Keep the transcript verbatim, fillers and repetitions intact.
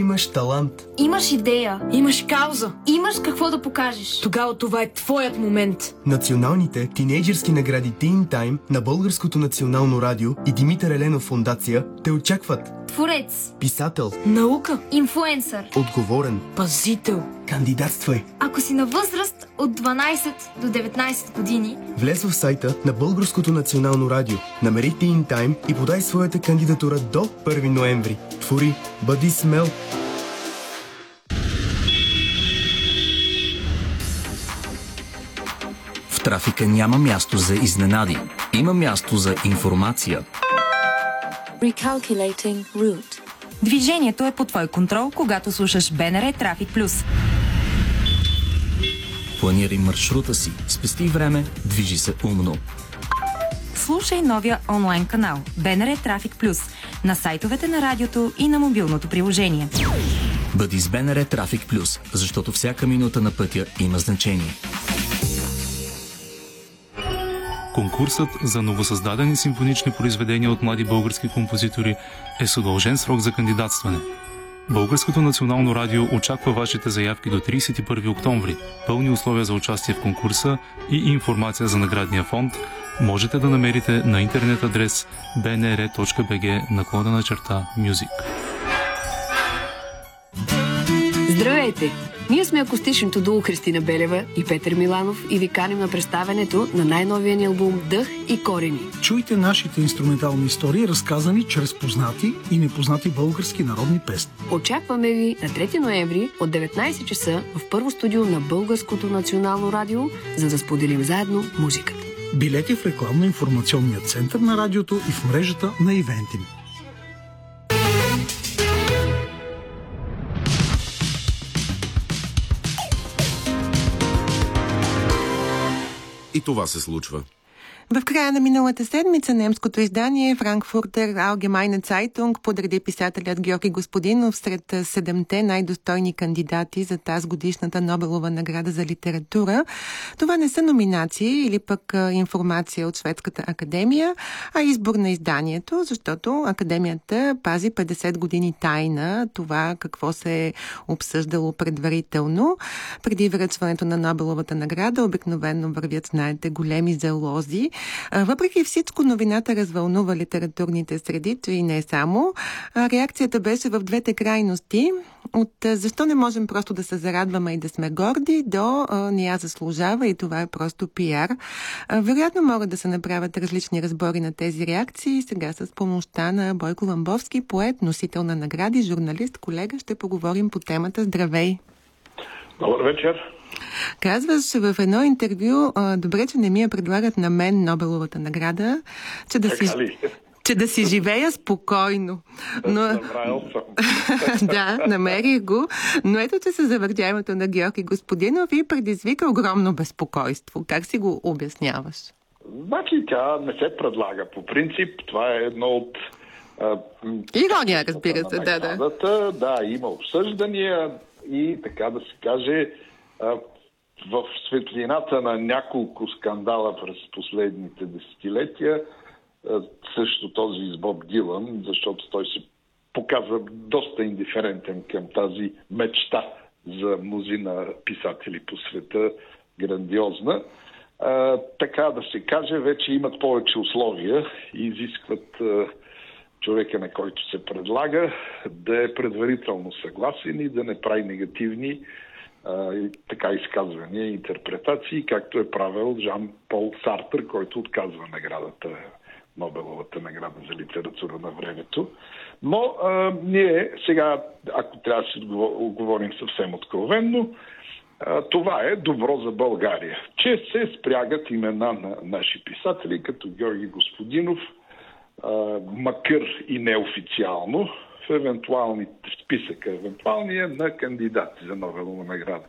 Имаш талант. Имаш идея. Имаш кауза. Имаш какво да покажеш. Тогава това е твоят момент. Националните тинейджърски награди Teen Time на Българското национално радио и Димитър Еленов фондация те очакват. Творец. Писател. Наука. Инфлуенсър. Отговорен. Пазител. Кандидатствай. Ако си на възраст от дванайсет до деветнайсет години, влез в сайта на Българското национално радио, намери Teen Time и подай своята кандидатура до първи ноември. Твори, бъди смел. В трафика няма място за изненади. Има място за информация. Recalculating route. Движението е под твой контрол, когато слушаш БНР Трафик Плюс. Планирай маршрута си, спести време, движи се умно. Слушай новия онлайн канал БНР Трафик Плюс на сайтовете на радиото и на мобилното приложение. Бъди с БНР Трафик Плюс, защото всяка минута на пътя има значение. Конкурсът за новосъздадени симфонични произведения от млади български композитори е с удължен срок за кандидатстване. Българското национално радио очаква вашите заявки до трийсет и първи октомври. Пълни условия за участие в конкурса и информация за наградния фонд можете да намерите на интернет адрес би ен ар точка би джи наклонена черта Music. Здравейте! Ние сме акустичното дуо Христина Белева и Петър Миланов и ви каним на представянето на най-новия ни албум Дъх и корени. Чуйте нашите инструментални истории, разказани чрез познати и непознати български народни песни. Очакваме ви на трети ноември от деветнайсет часа в първо студио на Българското национално радио, за да споделим заедно музиката. Билети в рекламно-информационния център на радиото и в мрежата на Ивентим. И това се случва. В края на миналата седмица немското издание Frankfurter Allgemeine Zeitung подреди писателят Георги Господинов сред седемте най-достойни кандидати за тази годишната Нобелова награда за литература. Това не са номинации или пък информация от Шведската академия, а избор на изданието, защото академията пази петдесет години тайна това какво се е обсъждало предварително. Преди връчването на Нобеловата награда обикновено вървят, знаете, големи залози. Въпреки всичко, новината развълнува литературните среди, че и не само. Реакцията беше в двете крайности. От защо не можем просто да се зарадваме и да сме горди, до не я заслужава и това е просто пиар. Вероятно могат да се направят различни разбори на тези реакции. Сега с помощта на Бойко Ламбовски, поет, носител на награди, журналист, колега, ще поговорим по темата. Здравей! Добър вечер! Казваш в едно интервю, добре, че не ми я предлагат на мен Нобеловата награда, че да, си, че да си живея спокойно. Но... да, намерих го. Но ето, че се завъртя името на Георги Господинов и предизвика огромно безпокойство. Как си го обясняваш? Значи тя не се предлага. По принцип, това е едно от... А, ирония, разбира се, да, да. Да, има обсъждания и така да се каже... в светлината на няколко скандала през последните десетилетия, също този с Боб Дилан, защото той се показва доста индиферентен към тази мечта за мнозина писатели по света, грандиозна. А, така да се каже, вече имат повече условия и изискват а, човека, на който се предлага, да е предварително съгласен и да не прави негативни Uh, така изказвания и интерпретации, както е правил Жан-Пол Сартър, който отказва наградата, Нобеловата награда за литература на времето. Но uh, ние сега, ако трябва да си говорим съвсем откровенно, uh, това е добро за България, че се спрягат имена на наши писатели, като Георги Господинов, uh, макар и неофициално, в евентуални списъка, евентуалния на кандидати за Нобелова награда.